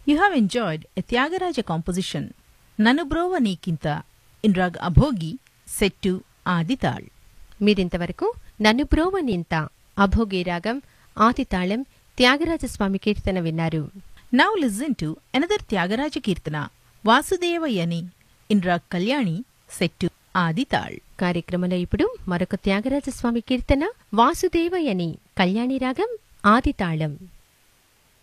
You have enjoyed a Tyagaraja composition, Nanubrova Nikinta, in Rag Abhogi, set to Adital. మీరింతవరకు నన్ను బ్రోవనింత అభోగి రాగం ఆదితాళం త్యాగరాజస్వామి కీర్తన విన్నారు. Now listen to another Tyagaraja Kirtana, Vasudevayani, in Rag Kalyani, set to Adital. కార్యక్రమంలో ఇప్పుడు మరొక త్యాగరాజస్వామి కీర్తన వాసుదేవయని కళ్యాణి రాగం ఆదితాళం.